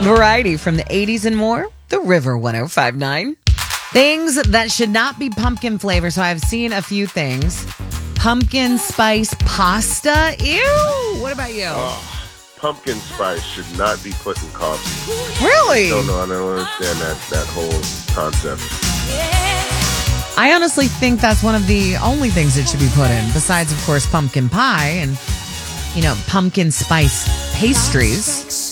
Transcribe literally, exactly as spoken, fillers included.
Variety from the eighties and more. The River one oh five point nine. Things that should not be pumpkin flavor. So I've seen a few things. Pumpkin spice pasta. Ew. What about you? Oh, pumpkin spice should not be put in coffee. Really? I don't know. I don't understand that, that whole concept. I honestly think that's one of the only things it should be put in, besides, of course, pumpkin pie and, you know, pumpkin spice pastries.